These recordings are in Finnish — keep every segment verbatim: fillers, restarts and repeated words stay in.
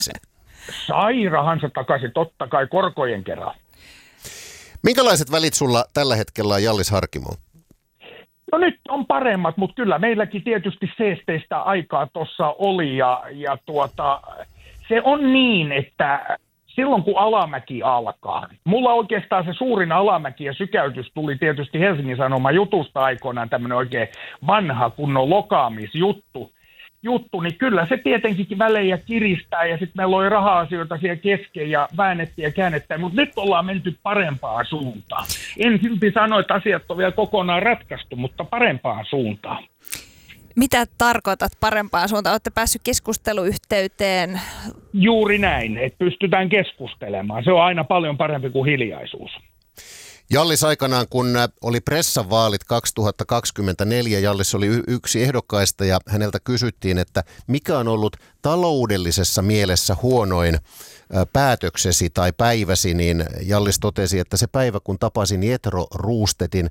Sairahan se takaisin, totta kai korkojen kerran. Minkälaiset välit sulla tällä hetkellä on Hjallis Harkimoon? No nyt on paremmat, mutta kyllä meilläkin tietysti seesteistä aikaa tuossa oli ja, ja tuota, se on niin, että silloin kun alamäki alkaa, mulla oikeastaan se suurin alamäki ja sykäytys tuli tietysti Helsingin Sanoma jutusta aikoinaan, tämmöinen oikein vanha kunnon lokaamisjuttu, juttu, niin kyllä se tietenkin välejä kiristää ja sitten meillä oli raha-asioita siellä kesken ja väännettiin ja käännettiin, mutta nyt ollaan menty parempaan suuntaan. En silti sano, että asiat on vielä kokonaan ratkaistu, mutta parempaan suuntaan. Mitä tarkoitat parempaan suuntaan? Olette päässyt keskusteluyhteyteen? Juuri näin, että pystytään keskustelemaan. Se on aina paljon parempi kuin hiljaisuus. Hjallis aikanaan, kun oli pressavaalit kaksituhattakaksikymmentäneljä, Hjallis oli y- yksi ehdokkaista ja häneltä kysyttiin, että mikä on ollut taloudellisessa mielessä huonoin päätöksesi tai päiväsi, niin Hjallis totesi, että se päivä, kun tapasin Jethro Roostettin,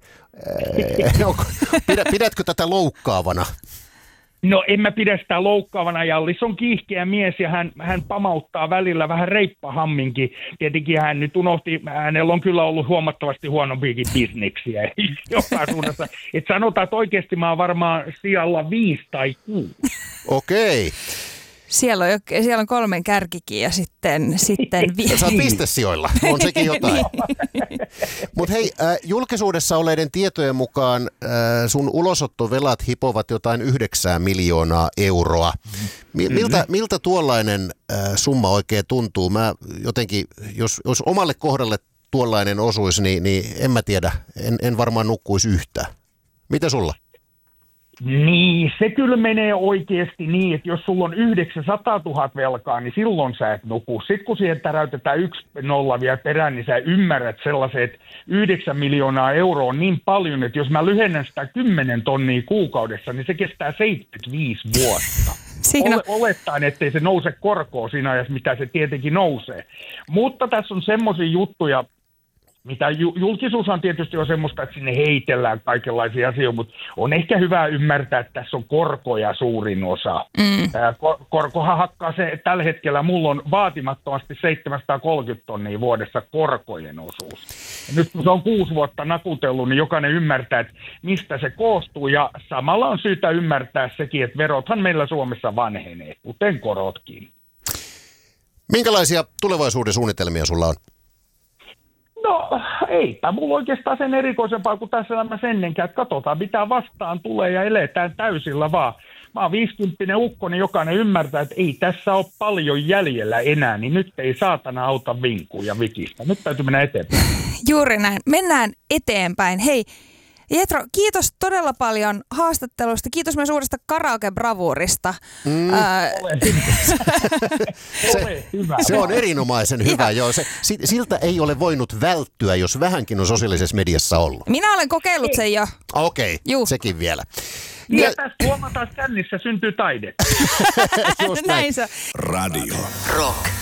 pidä, pidätkö tätä loukkaavana? No en mä pidä sitä loukkaavana. Hjallis on kiihkeä mies ja hän, hän pamauttaa välillä vähän reippahamminkin. Tietenkin hän nyt unohti, hänellä on kyllä ollut huomattavasti huonompiakin bisneksiä joka suunnassa. Et sanotaan, että oikeasti mä oon varmaan sijalla viisi tai kuusi. Okei. Okay. Siellä on, siellä on kolmen kärkikin ja sitten... sitten vi- Sä oot pistesijoilla, on sekin jotain. Mutta hei, äh, julkisuudessa oleiden tietojen mukaan äh, sun ulosottovelat hipovat jotain yhdeksää miljoonaa euroa. Mi- miltä, miltä tuollainen äh, summa oikein tuntuu? Mä jotenkin, jos, jos omalle kohdalle tuollainen osuisi, niin, niin en mä tiedä, en, en varmaan nukkuisi yhtään. Mitä sulla? Niin, se kyllä menee oikeasti niin, että jos sulla on yhdeksänsataatuhatta velkaa, niin silloin sä et nuku. Sitten kun siihen täräytetään yksi nolla vielä perään, niin sä ymmärrät sellaiset, että yhdeksän miljoonaa euroa on niin paljon, että jos mä lyhennän sitä kymmenen tonnia kuukaudessa, niin se kestää seitsemänkymmentäviisi vuotta. Siinä... Ole, olettaen, ettei se nouse korkoa siinä ajassa, mitä se tietenkin nousee. Mutta tässä on semmoisia juttuja, mitä julkisuushan tietysti on semmoista, että sinne heitellään kaikenlaisia asioita, mutta on ehkä hyvä ymmärtää, että tässä on korkoja suurin osa. Mm. Kor- korkohan hakkaa se, tällä hetkellä mulla on vaatimattomasti seitsemänsataakolmekymmentä tonnia vuodessa korkojen osuus. Ja nyt kun se on kuusi vuotta nakutellut, niin jokainen ymmärtää, että mistä se koostuu, ja samalla on syytä ymmärtää sekin, että verothan meillä Suomessa vanhenee, kuten korotkin. Minkälaisia tulevaisuuden suunnitelmia sulla on? No eipä mulla oikeastaan sen erikoisempaa kuin tässä elämässä ennenkään, että katsotaan mitä vastaan tulee ja eletään täysillä vaan. Mä oon viisikymppinen ukko, niin jokainen ymmärtää, että ei tässä ole paljon jäljellä enää, niin nyt ei saatana auta vinkua ja vikistä. Nyt täytyy mennä eteenpäin. Juuri näin. Mennään eteenpäin. Hei, Jethro, kiitos todella paljon haastattelusta. Kiitos myös uudesta karaoke-bravuurista. Mm. Ää... Ole hyvä. Se, Ole hyvä. se on erinomaisen hyvä. Joo, se, siltä ei ole voinut välttyä, jos vähänkin on sosiaalisessa mediassa ollut. Minä olen kokeillut sen jo. Okei, okay, sekin vielä. Ja, ja tässä huomataan, että kännissä syntyy taide. Just näin. Näin se. Radio Rock.